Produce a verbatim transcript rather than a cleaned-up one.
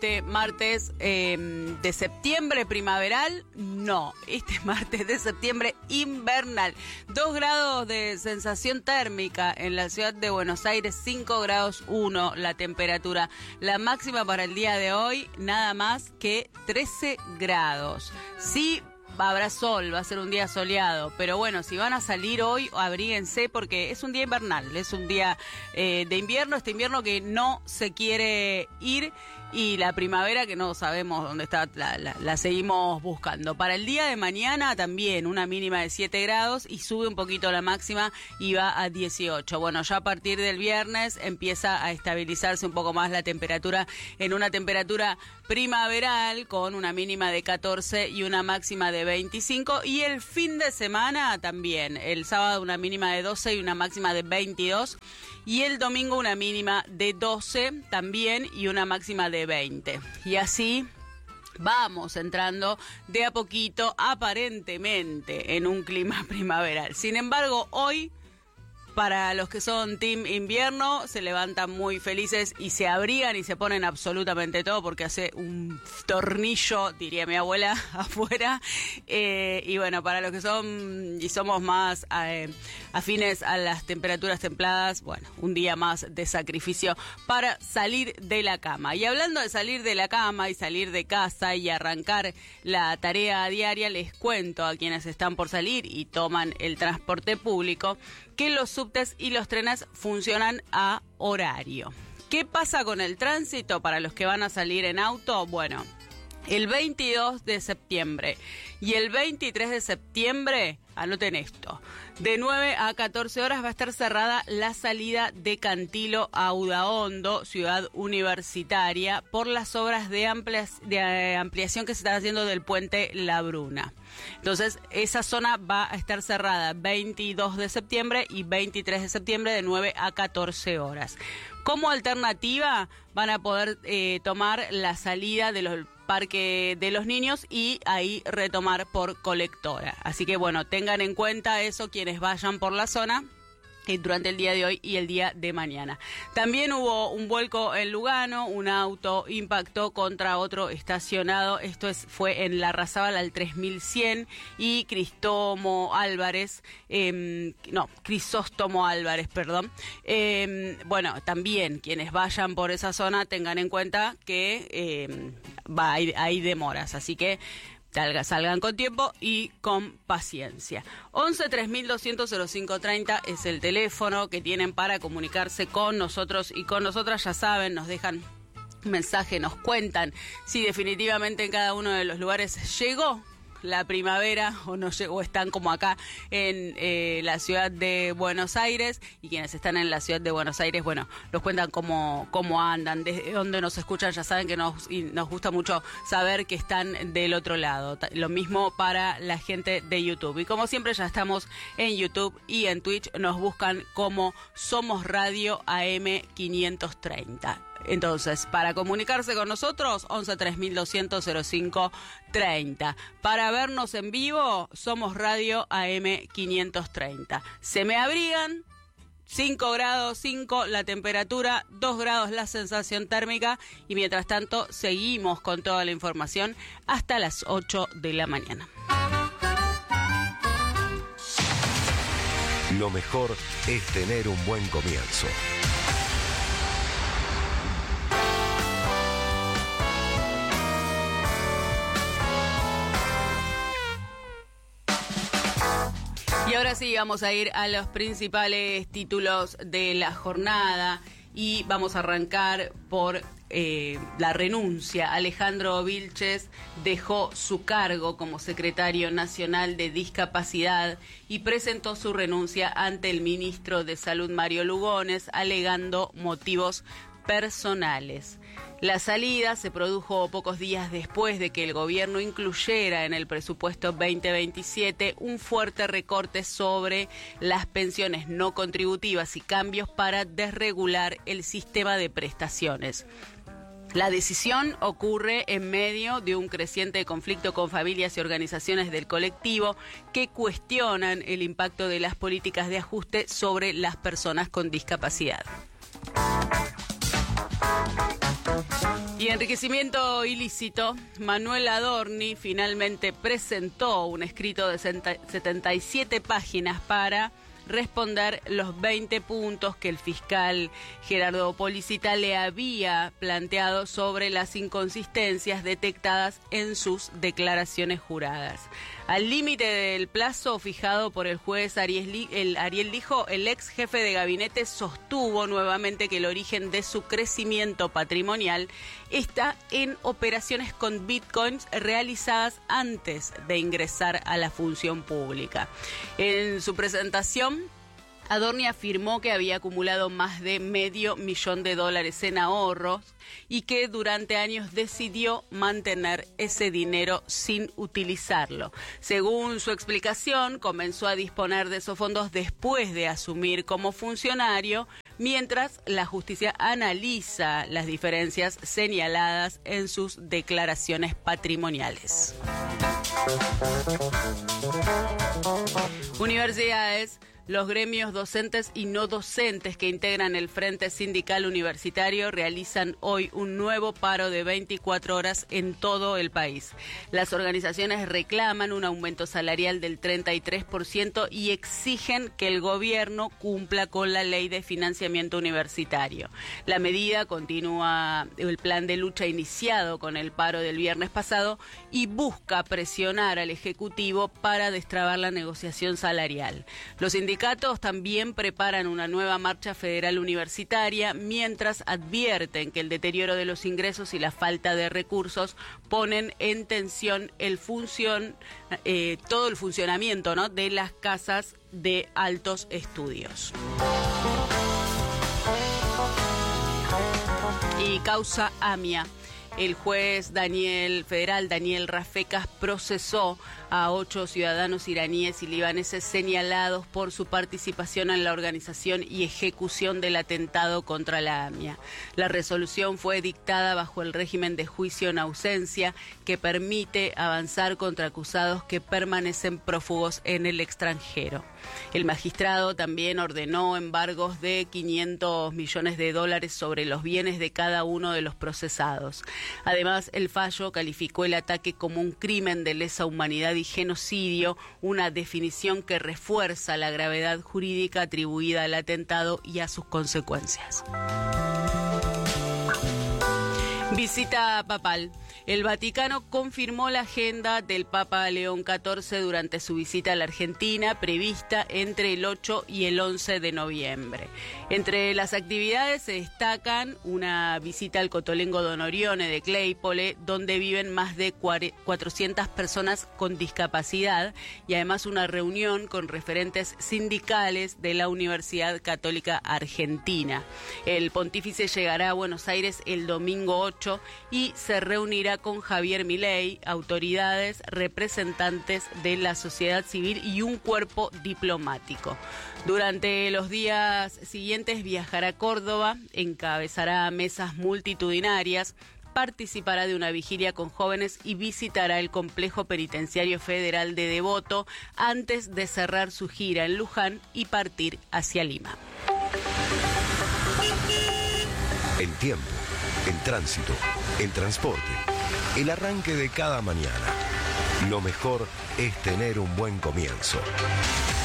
este martes eh, de septiembre primaveral, no, este martes de septiembre invernal. Dos grados de sensación térmica en la ciudad de Buenos Aires, cinco grados uno la temperatura. La máxima para el día de hoy, nada más que trece grados. Sí, habrá sol, va a ser un día soleado, pero bueno, si van a salir hoy, abríguense porque es un día invernal, es un día eh, de invierno, este invierno que no se quiere ir y la primavera que no sabemos dónde está, la, la, la seguimos buscando. Para el día de mañana también una mínima de siete grados y sube un poquito la máxima y va a dieciocho. Bueno, ya a partir del viernes empieza a estabilizarse un poco más la temperatura en una temperatura primaveral con una mínima de catorce y una máxima de veinticinco, y el fin de semana también, el sábado una mínima de doce y una máxima de veintidós, y el domingo una mínima de doce también y una máxima de veinte. Y así vamos entrando de a poquito, aparentemente, en un clima primaveral. Sin embargo, hoy, para los que son team invierno, se levantan muy felices y se abrigan y se ponen absolutamente todo porque hace un tornillo, diría mi abuela, afuera. Eh, y bueno, para los que son y somos más eh, afines a las temperaturas templadas, bueno, un día más de sacrificio para salir de la cama. Y hablando de salir de la cama y salir de casa y arrancar la tarea diaria, les cuento a quienes están por salir y toman el transporte público que los subtes y los trenes funcionan a horario. ¿Qué pasa con el tránsito para los que van a salir en auto? Bueno, el veintidós de septiembre y el veintitrés de septiembre, anoten esto, de nueve a catorce horas va a estar cerrada la salida de Cantilo a Udaondo, ciudad universitaria, por las obras de, amplias, de ampliación que se están haciendo del puente La Bruna. Entonces, esa zona va a estar cerrada veintidós de septiembre y veintitrés de septiembre de nueve a catorce horas. Como alternativa, van a poder eh, tomar la salida de los Parque de los Niños y ahí retomar por Colectora. Así que bueno, tengan en cuenta eso quienes vayan por la zona durante el día de hoy y el día de mañana. También hubo un vuelco en Lugano, un auto impactó contra otro estacionado, esto es, fue en Larrazábal al tres mil cien, y Cristómo Álvarez, eh, no, Crisóstomo Álvarez, perdón. Eh, bueno, también quienes vayan por esa zona tengan en cuenta que eh, va, hay, hay demoras, así que Salga, salgan con tiempo y con paciencia. once tres mil doscientos cero cinco treinta es el teléfono que tienen para comunicarse con nosotros y con nosotras. Ya saben, nos dejan un mensaje, nos cuentan si definitivamente en cada uno de los lugares llegó la primavera o no llegó, están como acá en eh, la ciudad de Buenos Aires, y quienes están en la ciudad de Buenos Aires, bueno, nos cuentan cómo, cómo andan, desde dónde nos escuchan. Ya saben que nos, y nos gusta mucho saber que están del otro lado. Lo mismo para la gente de YouTube. Y como siempre ya estamos en YouTube y en Twitch, nos buscan como Somos Radio A M quinientos treinta. Entonces, para comunicarse con nosotros, once tres mil doscientos cero cinco treinta. Para vernos en vivo, Somos Radio A M quinientos treinta. Se me abrigan, cinco grados cinco la temperatura, dos grados la sensación térmica, y mientras tanto seguimos con toda la información hasta las ocho de la mañana. Lo mejor es tener un buen comienzo. Y ahora sí, vamos a ir a los principales títulos de la jornada y vamos a arrancar por eh, la renuncia. Alejandro Vilches dejó su cargo como secretario nacional de discapacidad y presentó su renuncia ante el ministro de Salud, Mario Lugones, alegando motivos personales. La salida se produjo pocos días después de que el gobierno incluyera en el presupuesto veinte veintisiete un fuerte recorte sobre las pensiones no contributivas y cambios para desregular el sistema de prestaciones. La decisión ocurre en medio de un creciente conflicto con familias y organizaciones del colectivo que cuestionan el impacto de las políticas de ajuste sobre las personas con discapacidad. Y enriquecimiento ilícito, Manuel Adorni finalmente presentó un escrito de setenta y siete páginas para responder los veinte puntos que el fiscal Gerardo Policita le había planteado sobre las inconsistencias detectadas en sus declaraciones juradas. Al límite del plazo fijado por el juez Ariel, el Ariel Lijo, el ex jefe de gabinete sostuvo nuevamente que el origen de su crecimiento patrimonial está en operaciones con bitcoins realizadas antes de ingresar a la función pública. En su presentación, Adorni afirmó que había acumulado más de medio millón de dólares en ahorros y que durante años decidió mantener ese dinero sin utilizarlo. Según su explicación, comenzó a disponer de esos fondos después de asumir como funcionario, mientras la justicia analiza las diferencias señaladas en sus declaraciones patrimoniales. Universidades. Los gremios docentes y no docentes que integran el Frente Sindical Universitario realizan hoy un nuevo paro de veinticuatro horas en todo el país. Las organizaciones reclaman un aumento salarial del treinta y tres por ciento y exigen que el gobierno cumpla con la ley de financiamiento universitario. La medida continúa el plan de lucha iniciado con el paro del viernes pasado y busca presionar al Ejecutivo para destrabar la negociación salarial. Los sindicatos también preparan una nueva marcha federal universitaria, mientras advierten que el deterioro de los ingresos y la falta de recursos ponen en tensión el función, eh, todo el funcionamiento, ¿no?, de las casas de altos estudios. Y causa AMIA. El juez Daniel federal Daniel Rafecas procesó a ocho ciudadanos iraníes y libaneses señalados por su participación en la organización y ejecución del atentado contra la AMIA. La resolución fue dictada bajo el régimen de juicio en ausencia que permite avanzar contra acusados que permanecen prófugos en el extranjero. El magistrado también ordenó embargos de quinientos millones de dólares sobre los bienes de cada uno de los procesados. Además, el fallo calificó el ataque como un crimen de lesa humanidad y genocidio, una definición que refuerza la gravedad jurídica atribuida al atentado y a sus consecuencias. Visita papal. El Vaticano confirmó la agenda del Papa León catorce durante su visita a la Argentina, prevista entre el ocho y el once de noviembre. Entre las actividades se destacan una visita al Cotolengo Don Orione de Claypole, donde viven más de cuatrocientas personas con discapacidad, y además una reunión con referentes sindicales de la Universidad Católica Argentina. El pontífice llegará a Buenos Aires el domingo ocho y se reunirá con Javier Milei, autoridades, representantes de la sociedad civil y un cuerpo diplomático. Durante los días siguientes viajará a Córdoba, encabezará mesas multitudinarias, participará de una vigilia con jóvenes y visitará el complejo penitenciario federal de Devoto antes de cerrar su gira en Luján y partir hacia Lima. En tiempo, en tránsito, en transporte, el arranque de cada mañana. Lo mejor es tener un buen comienzo.